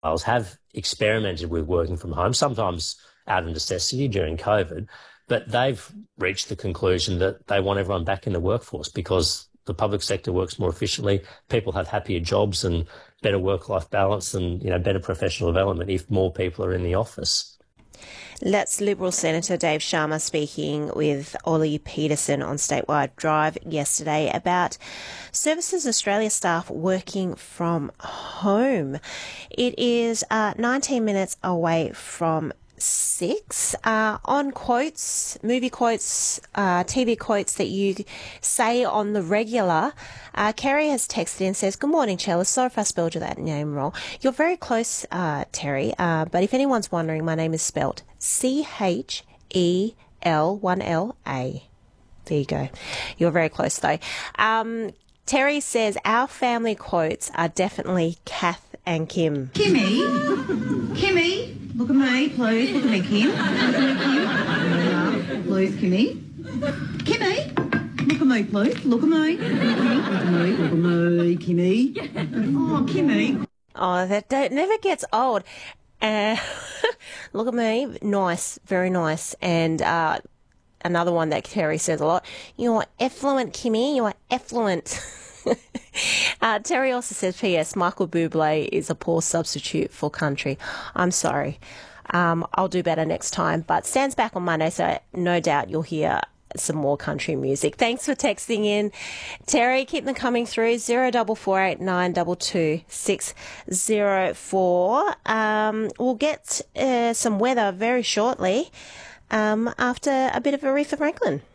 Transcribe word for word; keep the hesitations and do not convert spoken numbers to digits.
Wales have experimented with working from home, sometimes out of necessity during COVID, but they've reached the conclusion that they want everyone back in the workforce because the public sector works more efficiently, people have happier jobs and better work-life balance and, you know, better professional development if more people are in the office. That's Liberal Senator Dave Sharma speaking with Ollie Peterson on Statewide Drive yesterday about Services Australia staff working from home. It is uh, nineteen minutes away from six. Uh, on quotes, movie quotes, uh, T V quotes that you say on the regular, uh, Kerry has texted in and says, "Good morning, Chella. Sorry if I spelled your that name wrong. You're very close, uh, Terry, uh, but if anyone's wondering, my name is spelled C H E L, one L A. There you go. You're very close, though. Um, Terry says, our family quotes are definitely Kath and Kim. Kimmy, Kimmy, look at me, please. Look at me, Kim. Look at me, Kim. Please, Kimmy. Kimmy, look at me, please. Look at me. Look at me, look at me, Kimmy. Oh, Kimmy. Oh, that, that never gets old. Uh, look at me, nice, very nice. And uh, another one that Terry says a lot, you're effluent, Kimmy, you're effluent. uh, Terry also says, P S, Michael Bublé is a poor substitute for country. I'm sorry. Um, I'll do better next time. But Stan's back on Monday, so no doubt you'll hear some more country music. Thanks for texting in, Terry. Keep them coming through. Zero double four eight nine double two six zero four. Um, we'll get uh, some weather very shortly um, after a bit of Aretha Franklin.